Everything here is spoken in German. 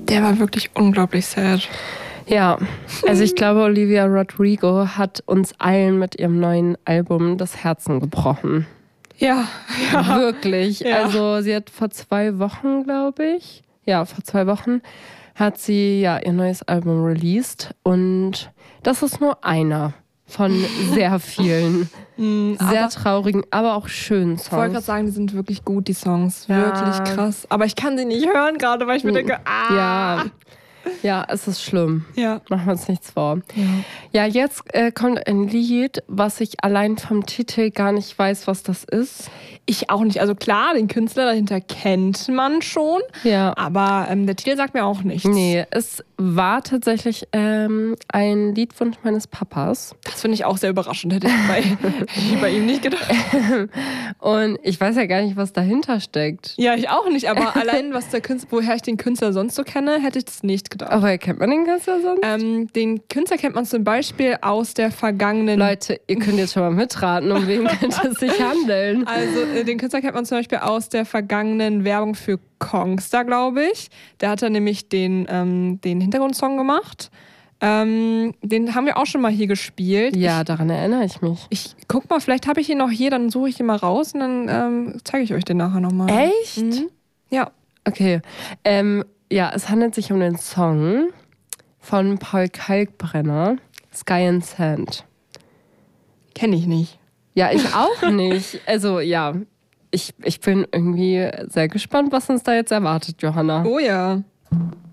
Der war wirklich unglaublich sad. Ja, also ich glaube, Olivia Rodrigo hat uns allen mit ihrem neuen Album das Herzen gebrochen. Ja. Wirklich. Ja. Also sie hat vor 2 Wochen, glaube ich, vor 2 Wochen hat sie ja ihr neues Album released. Und das ist nur einer von sehr vielen, sehr traurigen, aber auch schönen Songs. Ich wollte gerade sagen, die sind wirklich gut, die Songs. Wirklich krass. Aber ich kann sie nicht hören gerade, weil ich mir denke, Ja, es ist schlimm. Ja. Machen wir uns nichts vor. Ja, jetzt kommt ein Lied, was ich allein vom Titel gar nicht weiß, was das ist. Ich auch nicht. Also klar, den Künstler dahinter kennt man schon. Ja. Aber der Titel sagt mir auch nichts. Nee, es war tatsächlich ein Liedwunsch meines Papas. Das finde ich auch sehr überraschend. Hätte ich bei ihm nicht gedacht. Und ich weiß ja gar nicht, was dahinter steckt. Ja, ich auch nicht. Aber allein, woher ich den Künstler sonst so kenne, hätte ich das nicht gedacht. Aber woher kennt man den Künstler sonst? Den Künstler kennt man zum Beispiel aus der vergangenen... Leute, ihr könnt jetzt schon mal mitraten, um wen könnte es sich handeln. Also den Künstler kennt man zum Beispiel aus der vergangenen Werbung für Kongstar, glaube ich. Der hat da nämlich den Hintergrundsong gemacht. Den haben wir auch schon mal hier gespielt. Ja, daran erinnere ich mich. Ich guck mal, vielleicht habe ich ihn noch hier, dann suche ich ihn mal raus und dann zeige ich euch den nachher nochmal. Echt? Mhm. Ja. Okay. Ja, es handelt sich um den Song von Paul Kalkbrenner, Sky and Sand. Kenne ich nicht. Ja, ich auch nicht. Also ja, ich bin irgendwie sehr gespannt, was uns da jetzt erwartet, Johanna. Oh ja.